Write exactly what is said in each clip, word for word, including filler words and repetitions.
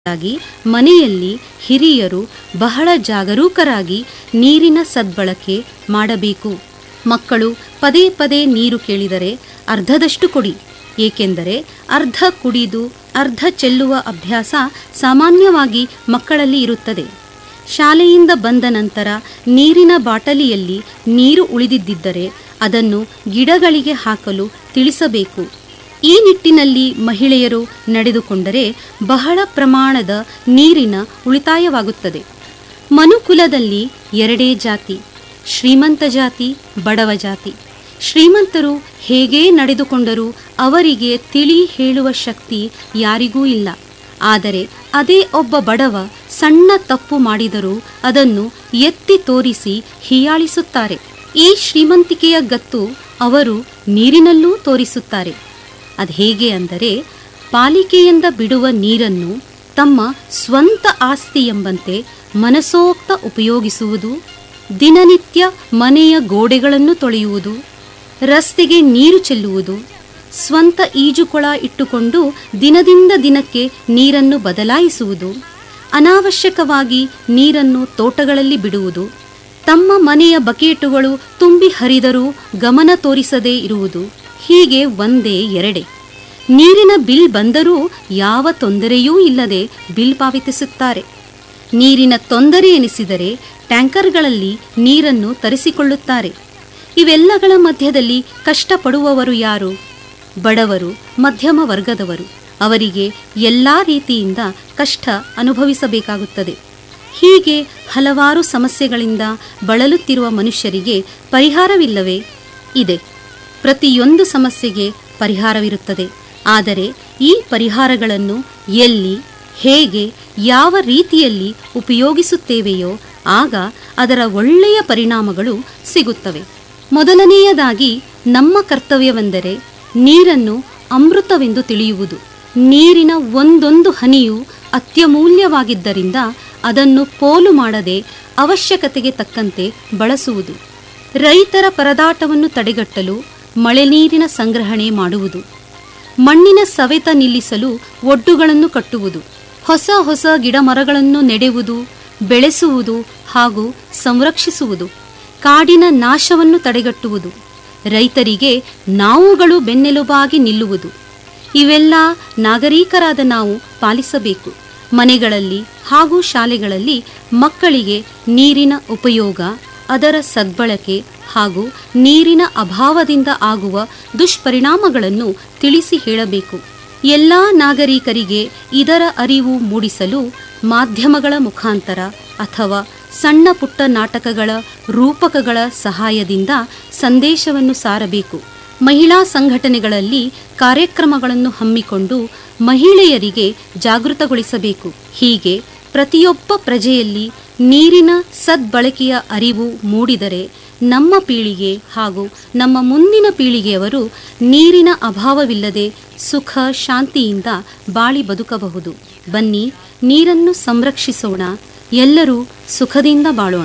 ಾಗಿ ಮನೆಯಲ್ಲಿ ಹಿರಿಯರು ಬಹಳ ಜಾಗರೂಕರಾಗಿ ನೀರಿನ ಸದ್ಬಳಕೆ ಮಾಡಬೇಕು. ಮಕ್ಕಳು ಪದೇ ಪದೇ ನೀರು ಕೇಳಿದರೆ ಅರ್ಧದಷ್ಟು ಕೊಡಿ, ಏಕೆಂದರೆ ಅರ್ಧ ಕುಡಿದು ಅರ್ಧ ಚೆಲ್ಲುವ ಅಭ್ಯಾಸ ಸಾಮಾನ್ಯವಾಗಿ ಮಕ್ಕಳಲ್ಲಿ ಇರುತ್ತದೆ. ಶಾಲೆಯಿಂದ ಬಂದ ನಂತರ ನೀರಿನ ಬಾಟಲಿಯಲ್ಲಿ ನೀರು ಉಳಿದಿದ್ದರೆ ಅದನ್ನು ಗಿಡಗಳಿಗೆ ಹಾಕಲು ತಿಳಿಸಬೇಕು. ಈ ನಿಟ್ಟಿನಲ್ಲಿ ಮಹಿಳೆಯರು ನಡೆದುಕೊಂಡರೆ ಬಹಳ ಪ್ರಮಾಣದ ನೀರಿನ ಉಳಿತಾಯವಾಗುತ್ತದೆ. ಮನುಕುಲದಲ್ಲಿ ಎರಡೇ ಜಾತಿ, ಶ್ರೀಮಂತ ಜಾತಿ, ಬಡವ ಜಾತಿ. ಶ್ರೀಮಂತರು ಹೇಗೇ ನಡೆದುಕೊಂಡರೂ ಅವರಿಗೆ ತಿಳಿ ಹೇಳುವ ಶಕ್ತಿ ಯಾರಿಗೂ ಇಲ್ಲ. ಆದರೆ ಅದೇ ಒಬ್ಬ ಬಡವ ಸಣ್ಣ ತಪ್ಪು ಮಾಡಿದರೂ ಅದನ್ನು ಎತ್ತಿ ತೋರಿಸಿ ಹೀಯಾಳಿಸುತ್ತಾರೆ. ಈ ಶ್ರೀಮಂತಿಕೆಯ ಗತ್ತು ಅವರು ನೀರಿನಲ್ಲೂ ತೋರಿಸುತ್ತಾರೆ. ಅದು ಹೇಗೆ ಅಂದರೆ, ಪಾಲಿಕೆಯಿಂದ ಬಿಡುವ ನೀರನ್ನು ತಮ್ಮ ಸ್ವಂತ ಆಸ್ತಿ ಎಂಬಂತೆ ಮನಸೋಕ್ತ ಉಪಯೋಗಿಸುವುದು, ದಿನನಿತ್ಯ ಮನೆಯ ಗೋಡೆಗಳನ್ನು ತೊಳೆಯುವುದು, ರಸ್ತೆಗೆ ನೀರು ಚೆಲ್ಲುವುದು, ಸ್ವಂತ ಈಜುಕೊಳ ಇಟ್ಟುಕೊಂಡು ದಿನದಿಂದ ದಿನಕ್ಕೆ ನೀರನ್ನು ಬದಲಾಯಿಸುವುದು, ಅನಾವಶ್ಯಕವಾಗಿ ನೀರನ್ನು ತೋಟಗಳಲ್ಲಿ ಬಿಡುವುದು, ತಮ್ಮ ಮನೆಯ ಬಕೆಟುಗಳು ತುಂಬಿ ಹರಿದರೂ ಗಮನ ತೋರಿಸದೇ ಇರುವುದು, ಹೀಗೆ ಒಂದೇ ಎರಡೇ. ನೀರಿನ ಬಿಲ್ ಬಂದರೂ ಯಾವ ತೊಂದರೆಯೂ ಇಲ್ಲದೆ ಬಿಲ್ ಪಾವತಿಸುತ್ತಾರೆ. ನೀರಿನ ತೊಂದರೆ ಎನಿಸಿದರೆ ಟ್ಯಾಂಕರ್ಗಳಲ್ಲಿ ನೀರನ್ನು ತರಿಸಿಕೊಳ್ಳುತ್ತಾರೆ. ಇವೆಲ್ಲಗಳ ಮಧ್ಯದಲ್ಲಿ ಕಷ್ಟಪಡುವವರು ಯಾರು? ಬಡವರು, ಮಧ್ಯಮ ವರ್ಗದವರು. ಅವರಿಗೆ ಎಲ್ಲ ರೀತಿಯಿಂದ ಕಷ್ಟ ಅನುಭವಿಸಬೇಕಾಗುತ್ತದೆ. ಹೀಗೆ ಹಲವಾರು ಸಮಸ್ಯೆಗಳಿಂದ ಬಳಲುತ್ತಿರುವ ಮನುಷ್ಯರಿಗೆ ಪರಿಹಾರವಿಲ್ಲವೇ? ಇದೆ. ಪ್ರತಿಯೊಂದು ಸಮಸ್ಯೆಗೆ ಪರಿಹಾರವಿರುತ್ತದೆ. ಆದರೆ ಈ ಪರಿಹಾರಗಳನ್ನು ಎಲ್ಲಿ, ಹೇಗೆ, ಯಾವ ರೀತಿಯಲ್ಲಿ ಉಪಯೋಗಿಸುತ್ತೇವೆಯೋ ಆಗ ಅದರ ಒಳ್ಳೆಯ ಪರಿಣಾಮಗಳು ಸಿಗುತ್ತವೆ. ಮೊದಲನೆಯದಾಗಿ ನಮ್ಮ ಕರ್ತವ್ಯವೆಂದರೆ ನೀರನ್ನು ಅಮೃತವೆಂದು ತಿಳಿಯುವುದು. ನೀರಿನ ಒಂದೊಂದು ಹನಿಯು ಅತ್ಯಮೂಲ್ಯವಾಗಿದ್ದರಿಂದ ಅದನ್ನು ಪೋಲು ಮಾಡದೆ ಅವಶ್ಯಕತೆಗೆ ತಕ್ಕಂತೆ ಬಳಸುವುದು. ರೈತರ ಪರದಾಟವನ್ನು ತಡೆಗಟ್ಟಲು ಮಳೆ ನೀರಿನ ಸಂಗ್ರಹಣೆ ಮಾಡುವುದು, ಮಣ್ಣಿನ ಸವೆತ ನಿಲ್ಲಿಸಲು ಒಡ್ಡುಗಳನ್ನು ಕಟ್ಟುವುದು, ಹೊಸ ಹೊಸ ಗಿಡ ಮರಗಳನ್ನು ನೆಡುವುದು, ಬೆಳೆಸುವುದು ಹಾಗೂ ಸಂರಕ್ಷಿಸುವುದು, ಕಾಡಿನ ನಾಶವನ್ನು ತಡೆಗಟ್ಟುವುದು, ರೈತರಿಗೆ ನಾವುಗಳು ಬೆನ್ನೆಲುಬಾಗಿ ನಿಲ್ಲುವುದು. ಇವೆಲ್ಲ ನಾಗರಿಕರಾದ ನಾವು ಪಾಲಿಸಬೇಕು. ಮನೆಗಳಲ್ಲಿ ಹಾಗೂ ಶಾಲೆಗಳಲ್ಲಿ ಮಕ್ಕಳಿಗೆ ನೀರಿನ ಉಪಯೋಗ, ಅದರ ಸದ್ಬಳಕೆ ಹಾಗೂ ನೀರಿನ ಅಭಾವದಿಂದ ಆಗುವ ದುಷ್ಪರಿಣಾಮಗಳನ್ನು ತಿಳಿಸಿ ಹೇಳಬೇಕು. ಎಲ್ಲ ನಾಗರಿಕರಿಗೆ ಇದರ ಅರಿವು ಮೂಡಿಸಲು ಮಾಧ್ಯಮಗಳ ಮುಖಾಂತರ ಅಥವಾ ಸಣ್ಣ ಪುಟ್ಟ ನಾಟಕಗಳ ರೂಪಕಗಳ ಸಹಾಯದಿಂದ ಸಂದೇಶವನ್ನು ಸಾರಬೇಕು. ಮಹಿಳಾ ಸಂಘಟನೆಗಳಲ್ಲಿ ಕಾರ್ಯಕ್ರಮಗಳನ್ನು ಹಮ್ಮಿಕೊಂಡು ಮಹಿಳೆಯರಿಗೆ ಜಾಗೃತಗೊಳಿಸಬೇಕು. ಹೀಗೆ ಪ್ರತಿಯೊಬ್ಬ ಪ್ರಜೆಯಲ್ಲಿ ನೀರಿನ ಸದ್ಬಳಕೆಯ ಅರಿವು ಮೂಡಿದರೆ ನಮ್ಮ ಪೀಳಿಗೆ ಹಾಗೂ ನಮ್ಮ ಮುಂದಿನ ಪೀಳಿಗೆಯವರು ನೀರಿನ ಅಭಾವವಿಲ್ಲದೆ ಸುಖ ಶಾಂತಿಯಿಂದ ಬಾಳಿ ಬದುಕಬಹುದು. ಬನ್ನಿ, ನೀರನ್ನು ಸಂರಕ್ಷಿಸೋಣ, ಎಲ್ಲರೂ ಸುಖದಿಂದ ಬಾಳೋಣ.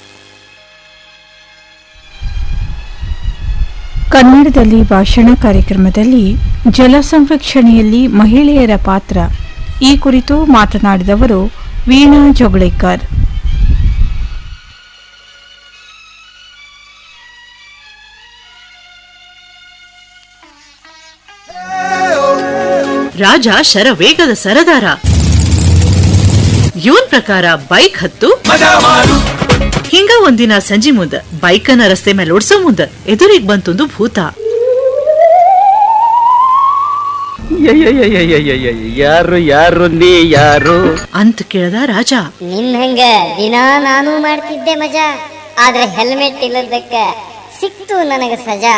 ಕನ್ನಡದಲ್ಲಿ ಭಾಷಣ ಕಾರ್ಯಕ್ರಮದಲ್ಲಿ ಜಲ ಸಂರಕ್ಷಣೆಯಲ್ಲಿ ಮಹಿಳೆಯರ ಪಾತ್ರ ಈ ಕುರಿತು ಮಾತನಾಡಿದವರು ವೀಣಾ ಜೋಗಳೇಕರ್. ರಾಜ ಶರವೇಗದ ಸರದಾರ. ಇವನ್ ಪ್ರಕಾರ ಬೈಕ್ ಹತ್ತು ಹಿಂಗ ಒಂದಿನ ಸಂಜಿ ಮುಂದ ಬೈಕನ್ನ ರಸ್ತೆ ಮೇಲೆ ಓಡ್ಸೋ ಮುಂದ ಎದುರಿಗೆ ಬಂತೊಂದು ಭೂತ. ಯಾರು ಯಾರು ನೀ ಯಾರು ಅಂತ ಕೇಳ್ದ ರಾಜ. ನಿನ್ ಹಂಗ ದಿನಾ ನಾನು ಮಾಡ್ತಿದ್ದೆ ಮಜಾ, ಆದ್ರೆ ಹೆಲ್ಮೆಟ್ ಇಲ್ಲದಕ್ಕ ಸಿಕ್ತು ನನಗ ಸಜಾ.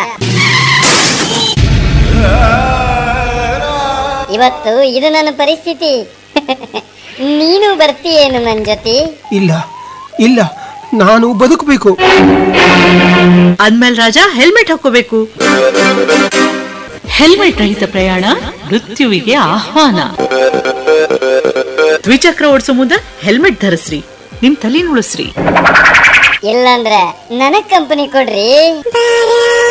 ಇವತ್ತು ಇದು ನನ್ನ ಪರಿಸ್ಥಿತಿ, ನೀನು ಬರ್ತೀಯೇನು ನನ್ ಜೊತೆ? ಇಲ್ಲ ಇಲ್ಲ, ನಾನು ಬದುಕಬೇಕು ಅಂದ್ಮೇಲೆ ರಾಜ ಹೆಲ್ಮೆಟ್ ಹಾಕೋಬೇಕು. ಹೆಲ್ಮೆಟ್ ರಹಿತ ಪ್ರಯಾಣ ಮೃತ್ಯುವಿಗೆ ಆಹ್ವಾನ. ದ್ವಿಚಕ್ರ ಓಡಿಸೋ ಮುಂದ ಹೆಲ್ಮೆಟ್ ಧರಿಸ್ರಿ, ನಿಮ್ ತಲೆ ಉಳಿಸ್ರಿ. ಇಲ್ಲಂದ್ರ ನನಗ್ ಕಂಪನಿ ಕೊಡ್ರಿ.